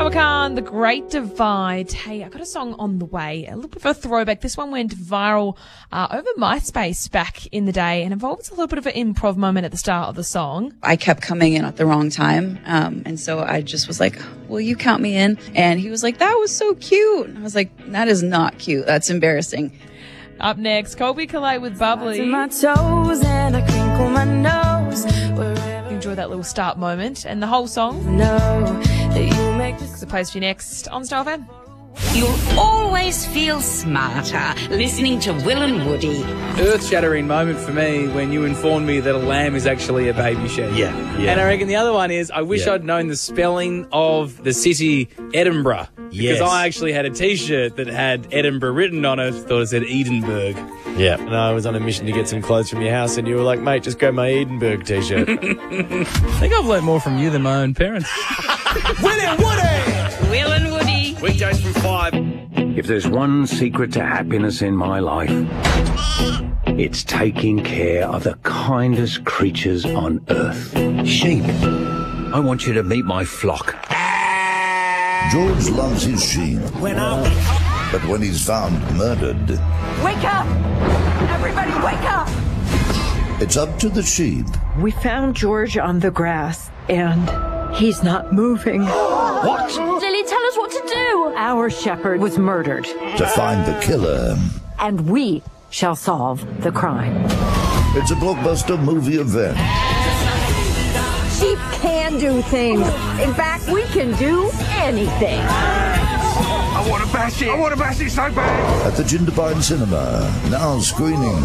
Noah Khan, The Great Divide. Hey, I got a song on the way, a little bit of a throwback. This one went viral over MySpace back in the day and involves a little bit of an improv moment at the start of the song. I kept coming in at the wrong time, and so I just was like, will you count me in? And he was like, that was so cute. And I was like, that is not cute. That's embarrassing. Up next, Colby Collate with Bubbly. My toes and I crinkle my nose. Enjoy that little start moment and the whole song. No, that you make Because it plays for you next on Style FM. You'll always feel smarter listening to Will and Woody. Earth-shattering moment for me when you informed me that a lamb is actually a baby sheep. Yeah. And I reckon the other one is I wish I'd known the spelling of the city Edinburgh. Because I actually had a T-shirt that had Edinburgh written on it. Thought it said Edinburgh. Yeah. And I was on a mission to get some clothes from your house and you were like, mate, just grab my Edinburgh T-shirt. I think I've learnt more from you than my own parents. Will and Woody! Will and Woody. Weekdays from 5. If there's one secret to happiness in my life, it's taking care of the kindest creatures on earth. Sheep. I want you to meet my flock. George loves his sheep. But when he's found murdered, Wake up! Everybody wake up! it's up to the sheep. We found George on the grass, and he's not moving. What? Lily, tell us what to do! Our shepherd was murdered, To find the killer. and we shall solve the crime. It's a blockbuster movie event Sheep can do things. In fact, we can do anything. I want to bash it. I want to bash it so bad. at the Jindabyne Cinema. Now screening.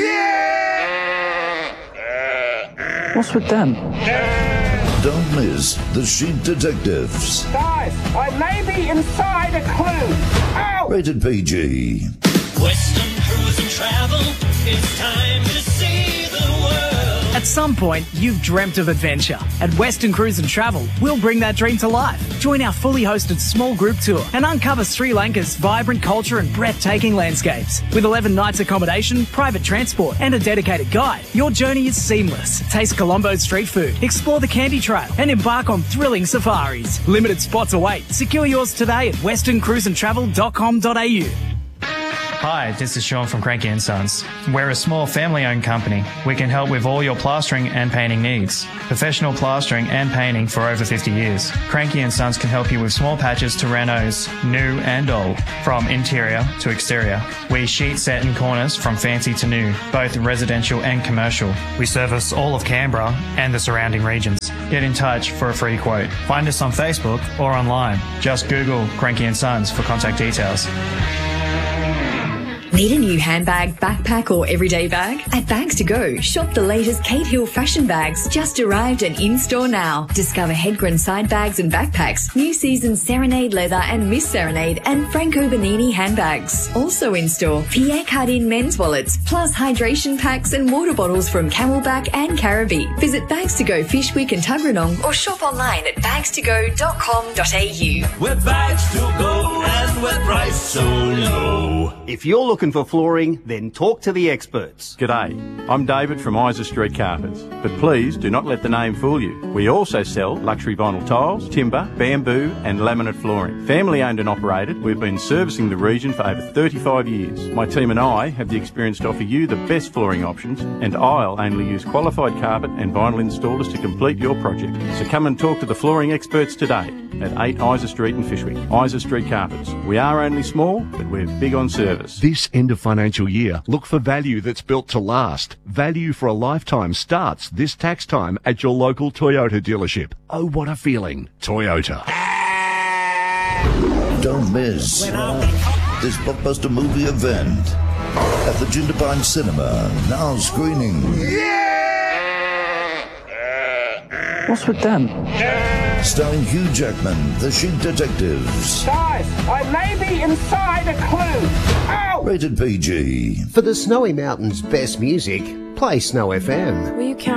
What's with them? Don't miss The Sheep Detectives. Guys, I may be inside a clue. Ow! Rated PG. Western Cruise and Travel, it's time to see the world. At some point, you've dreamt of adventure. At Western Cruise and Travel, we'll bring that dream to life. Join our fully hosted small group tour and uncover Sri Lanka's vibrant culture and breathtaking landscapes. With 11 nights accommodation, private transport, and a dedicated guide, your journey is seamless. Taste Colombo's street food, explore the Candy Trail, and embark on thrilling safaris. Limited spots await. Secure yours today at westerncruiseandtravel.com.au. Hi, this is Sean from Cranky & Sons. We're a small family-owned company. We can help with all your plastering and painting needs. Professional plastering and painting for over 50 years. Cranky & Sons can help you with small patches to renos, new and old, from interior to exterior. We sheet set in corners from fancy to new, both residential and commercial. We service all of Canberra and the surrounding regions. Get in touch for a free quote. Find us on Facebook or online. Just Google Cranky & Sons for contact details. Need a new handbag, backpack or everyday bag? At Bags to Go, shop the latest Kate Hill fashion bags, just arrived and in-store now. Discover Hedgren side bags and backpacks, new season Serenade leather and Miss Serenade and Franco Bernini handbags. Also in-store, Pierre Cardin men's wallets, plus hydration packs and water bottles from Camelback and Caribbee. Visit Bags to Go Fishwick and Tuggeranong or shop online at bagstogo.com.au. We're Bags to Go and we're priced so low. If you're looking for flooring, then talk to the experts. G'day, I'm David from Isa Street Carpets, but please do not let the name fool you. We also sell luxury vinyl tiles, timber, bamboo and laminate flooring. Family owned and operated, we've been servicing the region for over 35 years. My team and I have the experience to offer you the best flooring options, and I'll only use qualified carpet and vinyl installers to complete your project. So come and talk to the flooring experts today at 8 Isa Street in Fishwick. Isa Street Carpets. We are only small, but we're big on service. This end of financial year, look for value that's built to last. Value for a lifetime starts this tax time at your local Toyota dealership. Oh, what a feeling. Toyota. Don't miss this blockbuster movie event at the Jindabyne Cinema. Now screening. What's with them? Starring Hugh Jackman, The Sheep Detectives. Guys, I may be inside a clue. Ow! Rated PG. For the Snowy Mountains' best music, play Snow FM. Will you count